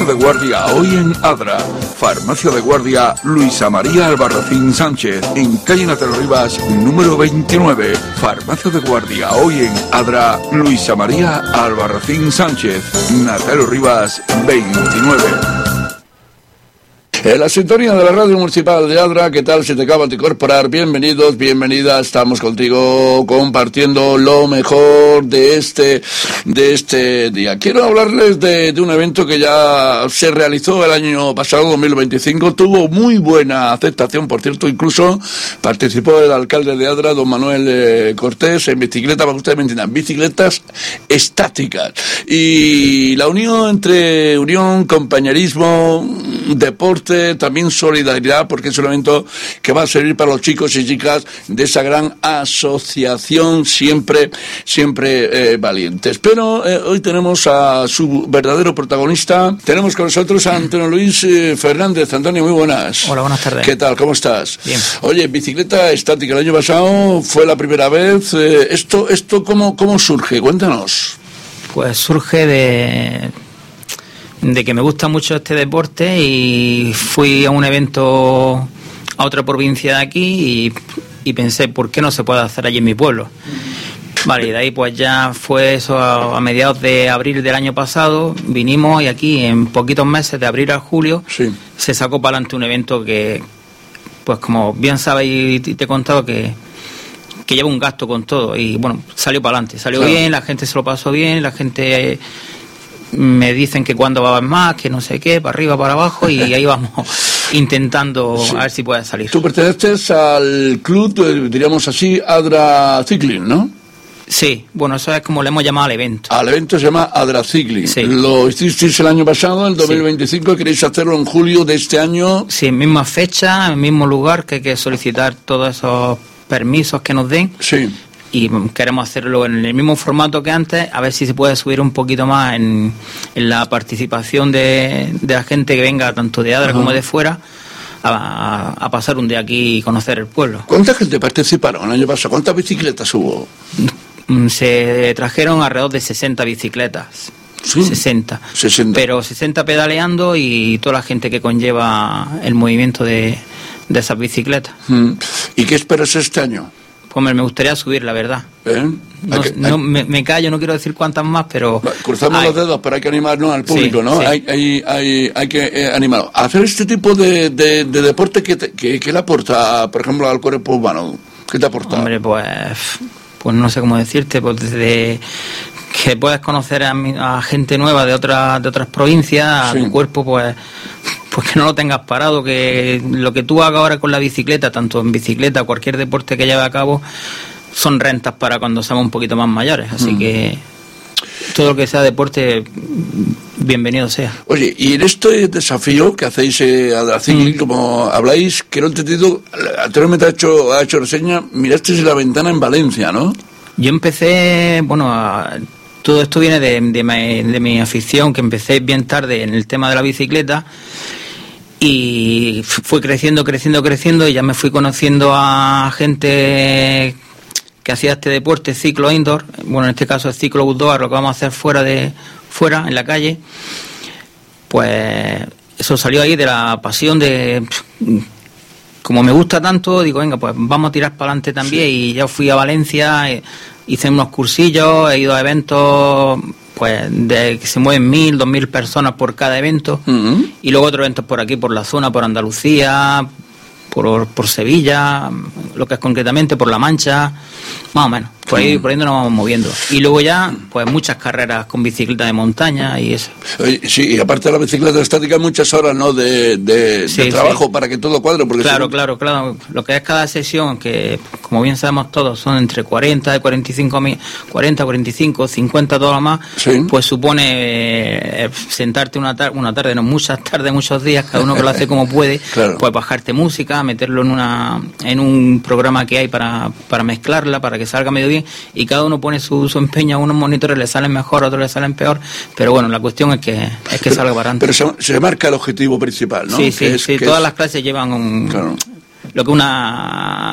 Farmacia de Guardia hoy en Adra. Farmacia de Guardia Luisa María Albarracín Sánchez, en calle Natero Rivas, número 29. Farmacia de Guardia hoy en Adra, Luisa María Albarracín Sánchez, Natero Rivas 29. En la sintonía de la Radio Municipal de Adra, ¿qué tal? Se te acaba de incorporar. Bienvenidos, bienvenidas. Estamos contigo compartiendo lo mejor de este día. Quiero hablarles de un evento que ya se realizó el año pasado, 2025. Tuvo muy buena aceptación, por cierto. Incluso participó el alcalde de Adra, don Manuel Cortés, en bicicleta, para que ustedes me entiendan, bicicletas estáticas. Y la unión entre compañerismo, deporte, también solidaridad, porque es un evento que va a servir para los chicos y chicas de esa gran asociación siempre valientes. Pero hoy tenemos a su verdadero protagonista. Tenemos con nosotros a Antonio Luis Fernández. Antonio, muy buenas. Hola, buenas tardes. ¿Qué tal? ¿Cómo estás? Bien. Oye, bicicleta estática, el año pasado fue la primera vez. ¿Esto cómo surge? Cuéntanos. Pues surge de que me gusta mucho este deporte y fui a un evento a otra provincia de aquí y pensé, ¿por qué no se puede hacer allí en mi pueblo? Vale, y de ahí pues ya fue eso a mediados de abril del año pasado, vinimos y aquí en poquitos meses, de abril a julio, sí, se sacó para adelante un evento que, pues como bien sabes y te he contado, que lleva un gasto con todo y bueno, salió para adelante, salió claro. Bien, la gente se lo pasó bien, la gente me dicen que cuándo va a haber más, que no sé qué, para arriba, para abajo, y ahí vamos intentando sí. A ver si puede salir. Tú perteneces al club, diríamos así, Adra Cycling, ¿no? Sí, bueno, eso es como le hemos llamado al evento. Al evento se llama Adra Cycling. Sí. Lo hicisteis el año pasado, el 2025, sí. Queréis hacerlo en julio de este año. Sí, en misma fecha, en mismo lugar, que hay que solicitar todos esos permisos que nos den. Sí. Y queremos hacerlo en el mismo formato que antes, a ver si se puede subir un poquito más en la participación de la gente que venga tanto de Adra como de fuera a pasar un día aquí y conocer el pueblo. ¿Cuánta gente participaron el año pasado? ¿Cuántas bicicletas hubo? Se trajeron alrededor de 60 bicicletas. Sí, 60. Pero 60 pedaleando y toda la gente que conlleva el movimiento de esas bicicletas. ¿Y qué esperas este año? Pues me gustaría subir, la verdad. Me callo, no quiero decir cuántas más, pero... Cruzamos los dedos, pero hay que animarnos al público, sí, ¿no? Sí. Hay que animarnos. Hacer este tipo de deporte, ¿qué le aporta, por ejemplo, al cuerpo humano? ¿Qué te aporta? Hombre, pues no sé cómo decirte, pues desde que puedes conocer a gente nueva de otras provincias, sí. A tu cuerpo, pues que no lo tengas parado, que lo que tú hagas ahora con la bicicleta, tanto en bicicleta, cualquier deporte que lleve a cabo, son rentas para cuando seamos un poquito más mayores, así que todo lo que sea deporte, bienvenido sea. Oye, y en este desafío que hacéis a la Cycling, como habláis, que no he entendido, anteriormente ha hecho reseña, mirasteis la ventana en Valencia, ¿no? Yo empecé, todo esto viene de mi afición, que empecé bien tarde en el tema de la bicicleta, y fue creciendo y ya me fui conociendo a gente que hacía este deporte, ciclo indoor, bueno, en este caso es ciclo outdoor, lo que vamos a hacer fuera, en la calle. Pues eso salió ahí de la pasión de... Como me gusta tanto, digo, venga, pues vamos a tirar para adelante también, sí. Y ya fui a Valencia, hice unos cursillos, he ido a eventos... pues de que se mueven 1.000, 2.000 personas por cada evento, y luego otros eventos por aquí, por la zona, por Andalucía, por Sevilla, lo que es concretamente por La Mancha, más o menos, por ahí nos vamos moviendo. Y luego ya, pues muchas carreras con bicicleta de montaña y eso. Sí, y aparte de la bicicleta estática, muchas horas, ¿no?, de trabajo, sí. Para que todo cuadre. Porque claro. Lo que es cada sesión, que como bien sabemos todos, son entre 40, 45, 50, todo lo más, sí. Pues supone sentarte una tarde, no, muchas tardes, muchos días, cada uno que lo hace como puede, claro. Pues bajarte música, meterlo en un programa que hay para mezclarla, para que salga medio bien, y cada uno pone su empeño. A unos monitores le salen mejor, a otros le salen peor, pero bueno, la cuestión es que salga para adelante. Pero se marca el objetivo principal, ¿no? Sí, todas las clases llevan claro. Lo que